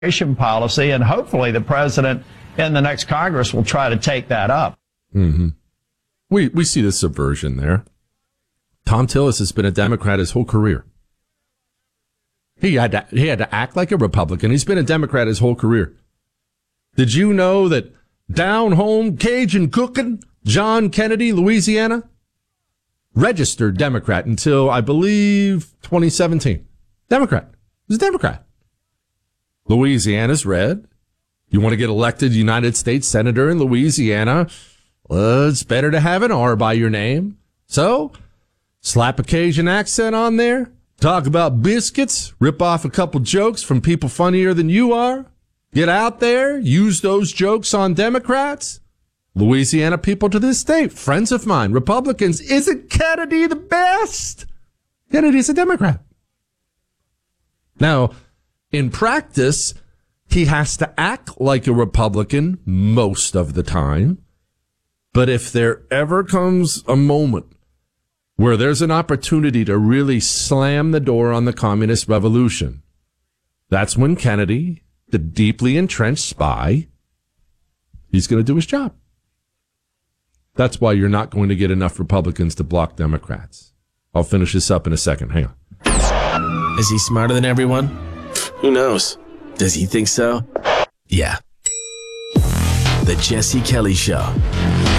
immigration policy, and hopefully the president in the next Congress will try to take that up. Mm-hmm. We see the subversion there. Tom Tillis has been a Democrat his whole career. He had to act like a Republican. He's been a Democrat his whole career. Did you know that down home Cajun cooking, John Kennedy, Louisiana, registered Democrat until, I believe, 2017. Democrat. He's a Democrat. Louisiana's red. You want to get elected United States Senator in Louisiana? Well, it's better to have an R by your name. So, slap a Cajun accent on there. Talk about biscuits. Rip off a couple jokes from people funnier than you are. Get out there. Use those jokes on Democrats. Louisiana people to this day, friends of mine, Republicans. Isn't Kennedy the best? Kennedy's a Democrat. Now, in practice, he has to act like a Republican most of the time. But if there ever comes a moment where there's an opportunity to really slam the door on the communist revolution, that's when Kennedy, the deeply entrenched spy, he's going to do his job. That's why you're not going to get enough Republicans to block Democrats. I'll finish this up in a second. Hang on. Is he smarter than everyone? Who knows? Does he think so? Yeah. The Jesse Kelly Show.